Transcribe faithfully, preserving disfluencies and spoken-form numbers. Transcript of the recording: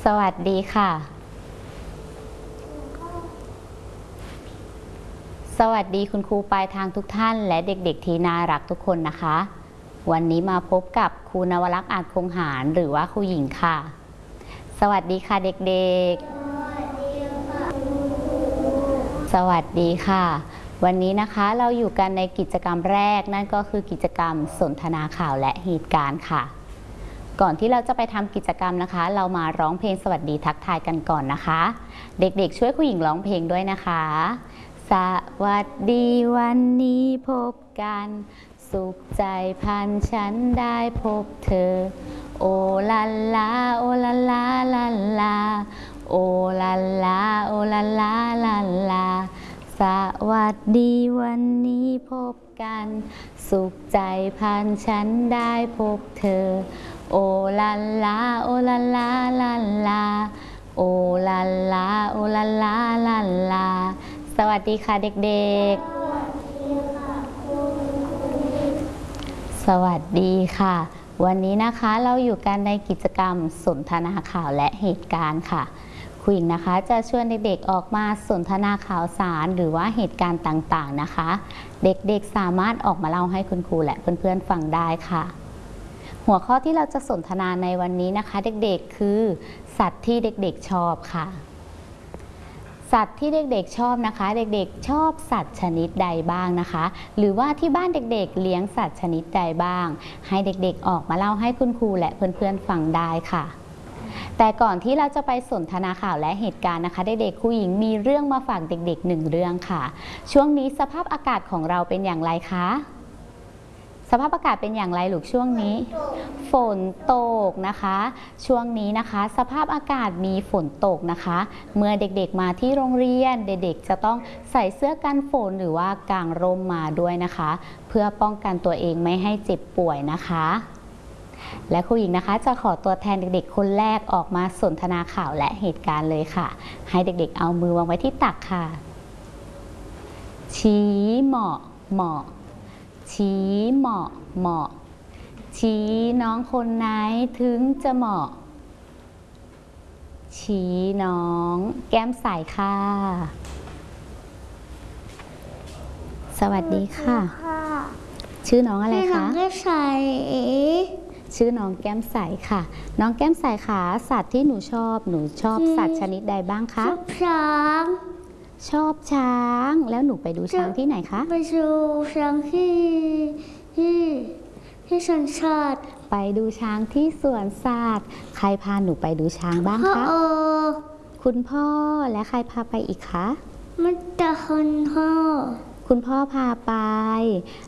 สวัสดีค่ะสวัสดีคุณครูปลายทางทุกท่านและเด็กๆที่น่ารักทุกคนนะคะวันนี้มาพบกับครูนวลักษณ์อาจคงหารหรือว่าครูหญิงค่ะสวัสดีค่ะเด็กๆสวัสดีค่ะวันนี้นะคะเราอยู่กันในกิจกรรมแรกนั่นก็คือกิจกรรมสนทนาข่าวและเหตุการณ์ค่ะก่อนที่เราจะไปทำกิจกรรมนะคะเรามาร้องเพลงสวัสดีทักทายกันก่อนนะคะเด็กๆช่วยครูหญิงร้องเพลงด้วยนะคะสวัสดีวันนี้พบกันสุขใจพันฉันได้พบเธอโอลาลาโอลาลาลาลาโอลาลาโอลาลาลาลาสวัสดีวันนี้พบกันสุขใจพันฉันได้พบเธอโอลาลาโอลาลาลาลาโอลาลาโอลาลาลาลาสวัสดีค่ะเด็กๆสวัสดีค่ะวันนี้นะคะเราอยู่กันในกิจกรรมสนทนาข่าวและเหตุการณ์ค่ะครูหญิงนะคะจะชวนเด็กๆออกมาสนทนาข่าวสารหรือว่าเหตุการณ์ต่างๆนะคะเด็กๆสามารถออกมาเล่าให้คุณครูและเพื่อนๆฟังได้ค่ะหัวข้อที่เราจะสนทนาในวันนี้นะคะเด็กๆคือสัตว์ที่เด็กๆชอบค่ะสัตว์ที่เด็กๆชอบนะคะเด็กๆชอบสัตว์ชนิดใดบ้างนะคะหรือว่าที่บ้านเด็กๆเลี้ยงสัตว์ชนิดใดบ้างให้เด็กๆออกมาเล่าให้คุณครูและเพื่อนๆฟังได้ค่ะแต่ก่อนที่เราจะไปสนทนาข่าวและเหตุการณ์นะคะเด็กๆครูหญิงมีเรื่องมาฝากเด็กๆหนึ่งเรื่องค่ะช่วงนี้สภาพอากาศของเราเป็นอย่างไรคะสภาพอากาศเป็นอย่างไรลูกช่วงนี้ฝนตกนะคะช่วงนี้นะคะสภาพอากาศมีฝนตกนะคะเมื่อเด็กๆมาที่โรงเรียนเด็กๆจะต้องใส่เสื้อกันฝนหรือว่ากางร่มมาด้วยนะคะเพื่อป้องกันตัวเองไม่ให้เจ็บป่วยนะคะและครูหญิงนะคะจะขอตัวแทนเด็กๆคนแรกออกมาสนทนาข่าวและเหตุการณ์เลยค่ะให้เด็กๆเอามือวางไว้ที่ตักค่ะชี้เหมาะเหมาะชี้เหมาะเหมาะชี้น้องคนไหนถึงจะเหมาะชี้น้องแก้มใสค่ะสวัสดีค่ะชื่อน้องอะไรคะน้องแก้มใสชื่อน้องแก้มใสค่ะน้องแก้มใสค่ะสัตว์ที่หนูชอบหนูชอบสัตว์ชนิดใดบ้างคะชอบช้างชอบช้างแล้วหนูไปดูช้างที่ไหนคะไปดูช้างที่ที่ที่สวนสัตว์ไปดูช้างที่สวนสัตว์ใครพาหนูไปดูช้างบ้างคะคุณพ่อและใครพาไปอีกคะมันจะคุณพ่อคุณพ่อพาไป